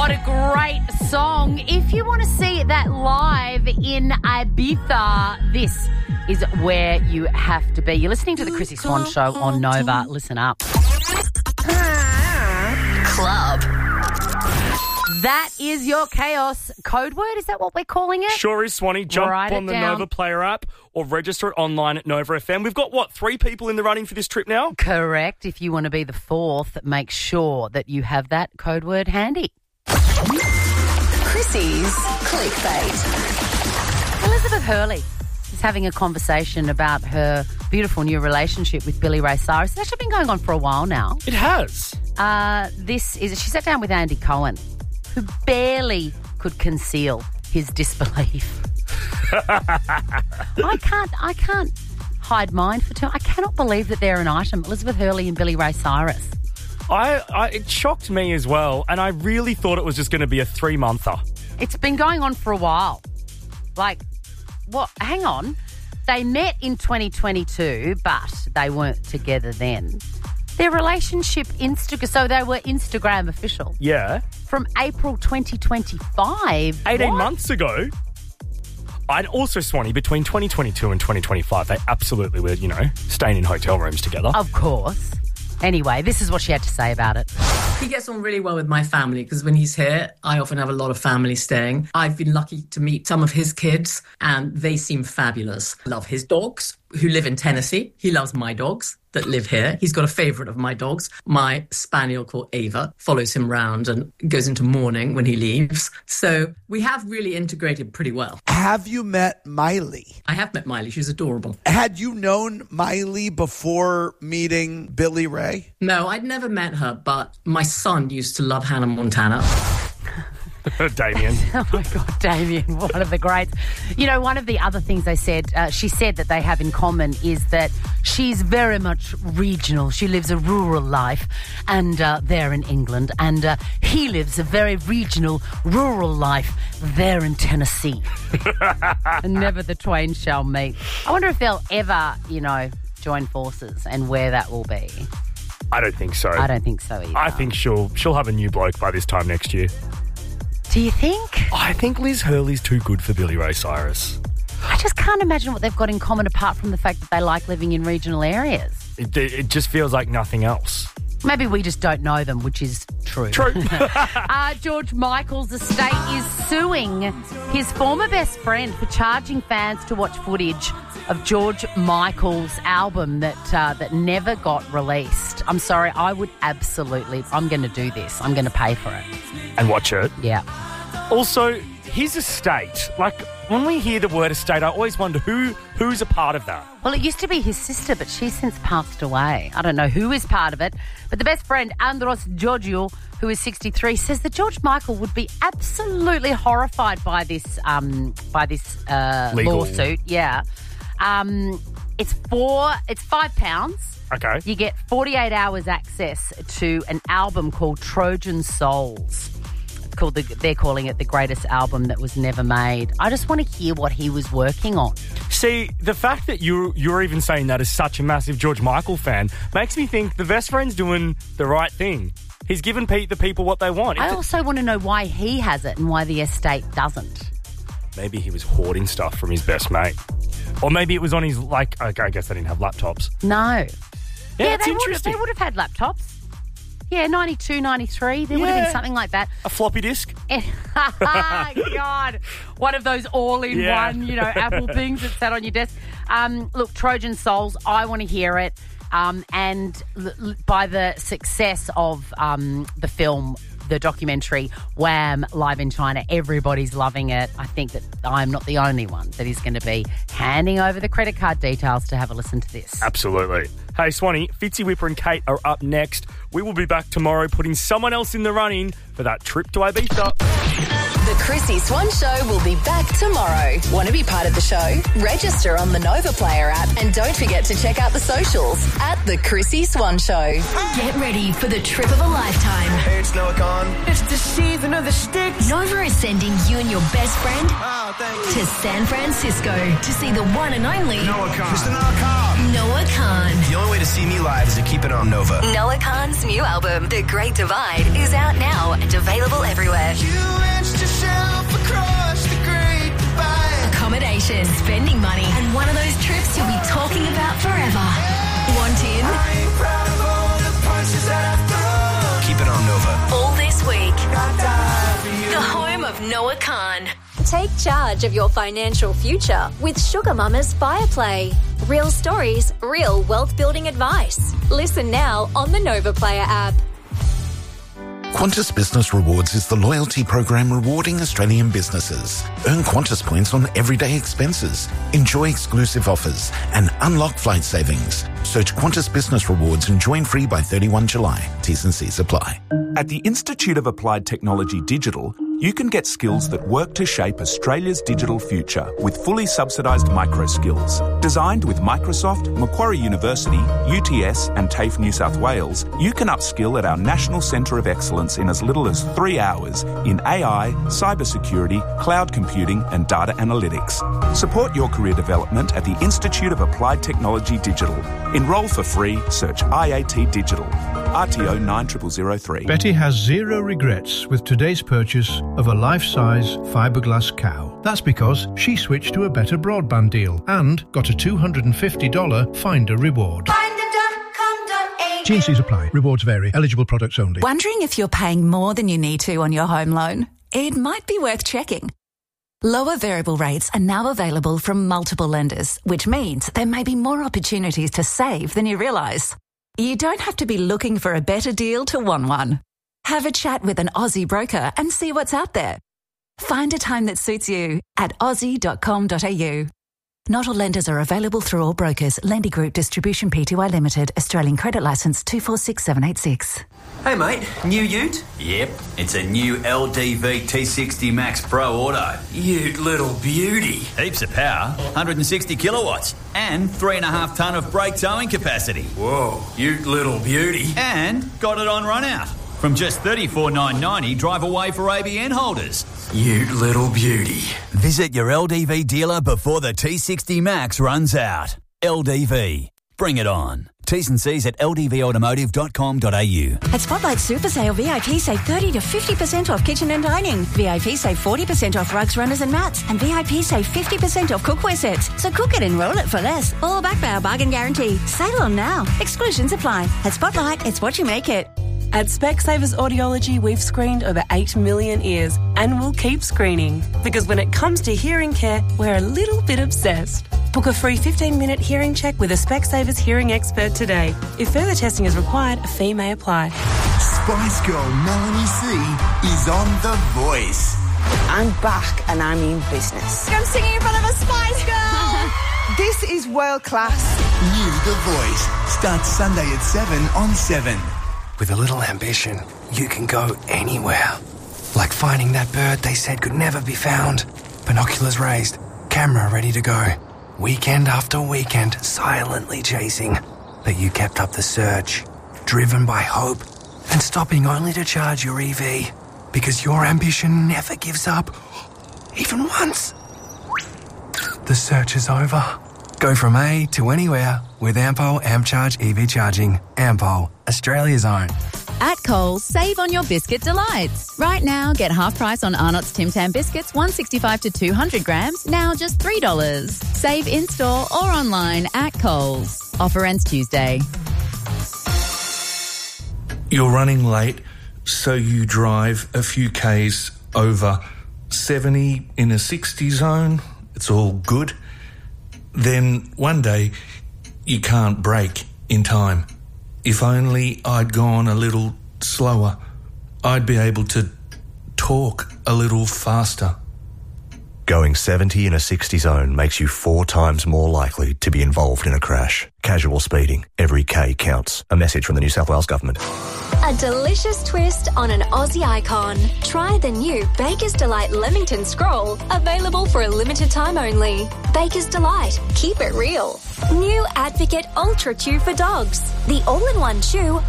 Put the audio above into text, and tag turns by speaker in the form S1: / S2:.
S1: What a great song. If you want to see that live in Ibiza, this is where you have to be. You're listening to the Chrissy Swan Show on Nova. Listen up. Club. That is your chaos code word. Is that what we're calling it?
S2: Sure is, Swanee. Jump on the
S1: down.
S2: Nova Player app or register online at Nova FM. We've got, 3 people in the running for this trip now?
S1: Correct. If you want to be the 4th, make sure that you have that code word handy.
S3: Chrissy's Clickbait.
S1: Elizabeth Hurley is having a conversation about her beautiful new relationship with Billy Ray Cyrus. It's actually been going on for a while now.
S2: It has.
S1: She sat down with Andy Cohen, who barely could conceal his disbelief. I can't hide mine for I cannot believe that they're an item. Elizabeth Hurley and Billy Ray Cyrus.
S2: It shocked me as well, and I really thought it was just going to be a 3-monther.
S1: It's been going on for a while. Like, what? Hang on. They met in 2022, but they weren't together then. Their relationship, so they were Instagram official.
S2: Yeah.
S1: From April 2025.
S2: 18 months ago. I'd also, Swanee, between 2022 and 2025, they absolutely were, staying in hotel rooms together.
S1: Of course. Anyway, this is what she had to say about it.
S4: He gets on really well with my family because when he's here, I often have a lot of family staying. I've been lucky to meet some of his kids and they seem fabulous. I love his dogs who live in Tennessee. He loves my dogs that live here. He's got a favourite of my dogs. My spaniel called Ava follows him round and goes into mourning when he leaves. So we have really integrated pretty well.
S5: Have you met Miley?
S4: I have met Miley. She's adorable.
S5: Had you known Miley before meeting Billy Ray?
S4: No, I'd never met her, but my son used to love Hannah Montana.
S2: Damien.
S1: Oh, my God, Damien, one of the greats. One of the other things she said that they have in common is that she's very much regional. She lives a rural life and there in England, and he lives a very regional, rural life there in Tennessee. And never the twain shall meet. I wonder if they'll ever, join forces and where that will be.
S2: I don't think so.
S1: I don't think so either.
S2: I think she'll have a new bloke by this time next year.
S1: Do you think?
S2: I think Liz Hurley's too good for Billy Ray Cyrus.
S1: I just can't imagine what they've got in common apart from the fact that they like living in regional areas.
S2: It just feels like nothing else.
S1: Maybe we just don't know them, which is true.
S2: True.
S1: George Michael's estate is suing his former best friend for charging fans to watch footage of George Michael's album that never got released. I'm sorry, I'm going to do this. I'm going to pay for it.
S2: And watch it?
S1: Yeah.
S2: Also, his estate, when we hear the word estate, I always wonder who's a part of that.
S1: Well, it used to be his sister, but she's since passed away. I don't know who is part of it. But the best friend, Andros Georgiou, who is 63, says that George Michael would be absolutely horrified by this lawsuit. Yeah. It's £5.
S2: Okay.
S1: You get 48 hours access to an album called Trojan Souls. They're calling it the greatest album that was never made. I just want to hear what he was working on.
S2: See, the fact that you're even saying that as such a massive George Michael fan makes me think the best friend's doing the right thing. He's given the people what they want.
S1: I also want to know why he has it and why the estate doesn't.
S2: Maybe he was hoarding stuff from his best mate. Or maybe it was on his, I guess they didn't have laptops.
S1: No.
S2: Yeah, it's interesting.
S1: They would have had laptops. Yeah, 92, 93. There would have been something like that.
S2: A floppy disk?
S1: God. One of those all-in-one, Apple things that sat on your desk. Look, Trojan Souls, I want to hear it. And by the success of the film, the documentary, Wham! Live in China, everybody's loving it. I think that I'm not the only one that is going to be handing over the credit card details to have a listen to this.
S2: Absolutely. Hey, Swanee, Fitzy, Whipper and Kate are up next. We will be back tomorrow putting someone else in the running for that trip to Ibiza.
S3: The Chrissy Swan Show will be back tomorrow. Want to be part of the show? Register on the Nova Player app and don't forget to check out the socials at The Chrissy Swan Show. Get ready for the trip of a lifetime.
S6: Hey, it's Noah Khan.
S3: It's the
S6: season of the sticks.
S3: Nova is sending you and your best friend to San Francisco to see the one and only
S7: Noah Khan. Mr. Noah Khan.
S3: Noah Khan.
S7: The only way to see me live is to keep it on Nova.
S3: Noah Khan's new album, The Great Divide, is out now and available everywhere.
S6: You edged yourself across the Great Divide.
S3: Accommodation, spending money, and one of those trips you'll be talking about forever. Want in?
S6: I ain't proud of all the punches that I've thrown.
S7: Keep it on Nova.
S3: All this week,
S6: I die for you.
S3: the home of Noah Khan.
S8: Take charge of your financial future with Sugar Mama's Fireplay. Real stories, real wealth building advice. Listen now on the Nova Player app.
S9: Qantas Business Rewards is the loyalty program rewarding Australian businesses. Earn Qantas points on everyday expenses, enjoy exclusive offers, and unlock flight savings. Search Qantas Business Rewards and join free by 31 July. T's and C's apply.
S10: At the Institute of Applied Technology Digital, you can get skills that work to shape Australia's digital future with fully subsidised micro skills. Designed with Microsoft, Macquarie University, UTS and TAFE New South Wales, you can upskill at our National Centre of Excellence in as little as 3 hours in AI, cybersecurity, cloud computing and data analytics. Support your career development at the Institute of Applied Technology Digital. Enrol for free, search IAT Digital. RTO 90003.
S11: Betty has zero regrets with today's purchase of a life-size fiberglass cow. That's because she switched to a better broadband deal and got a $250 Finder reward. G&Cs apply. Rewards vary. Eligible products only.
S12: Wondering if you're paying more than you need to on your home loan? It might be worth checking. Lower variable rates are now available from multiple lenders, which means there may be more opportunities to save than you realise. You don't have to be looking for a better deal to want one. Have a chat with an Aussie broker and see what's out there. Find a time that suits you at aussie.com.au. Not all lenders are available through all brokers. Lending Group Distribution Pty Limited, Australian Credit Licence 246786.
S13: Hey mate, new ute?
S14: Yep, it's a new LDV T60 Max Pro Auto.
S13: Ute little beauty.
S14: Heaps of power, 160 kilowatts, and 3.5 tonne of brake towing capacity.
S13: Whoa, ute little beauty.
S14: And got it on run out. From just $34,990 drive away for ABN holders.
S13: Ute little beauty.
S14: Visit your LDV dealer before the T60 Max runs out. LDV. Bring it on. T's and C's at ldvautomotive.com.au.
S12: At Spotlight Super Sale, VIP save 30 to 50% off kitchen and dining. VIP save 40% off rugs, runners and mats. And VIP save 50% off cookware sets. So cook it and roll it for less. All backed by our bargain guarantee. Sale on now. Exclusions apply. At Spotlight, it's what you make it.
S15: At Specsavers Audiology, we've screened over 8 million ears and we'll keep screening because when it comes to hearing care, we're a little bit obsessed. Book a free 15-minute hearing check with a Specsavers hearing expert today. If further testing is required, a fee may apply.
S16: Spice Girl Melanie C is on The Voice.
S17: I'm back and I mean business.
S18: I'm singing in front of a Spice Girl.
S17: This is world class.
S16: New The Voice starts Sunday at 7 on 7.
S13: With a little ambition, you can go anywhere. Like finding that bird they said could never be found. Binoculars raised, camera ready to go. Weekend after weekend, silently chasing. But you kept up the search, driven by hope, and stopping only to charge your EV. Because your ambition never gives up, even once. The search is over. Go from A to anywhere with Ampol AmpCharge EV charging. Ampol, Australia's own.
S19: At Coles, save on your biscuit delights. Right now, get half price on Arnott's Tim Tam biscuits, 165 to 200 grams, now just $3. Save in-store or online at Coles. Offer ends Tuesday.
S20: You're running late, so you drive a few Ks over 70 in a 60 zone. It's all good. Then one day, you can't brake in time. If only I'd gone a little slower, I'd be able to talk a little faster.
S21: Going 70 in a 60 zone makes you 4 times more likely to be involved in a crash. Casual speeding. Every K counts. A message from the New South Wales Government.
S8: A delicious twist on an Aussie icon. Try the new Baker's Delight Leamington Scroll, available for a limited time only. Baker's Delight. Keep it real. New Advocate Ultra Chew for dogs. The all-in-one chew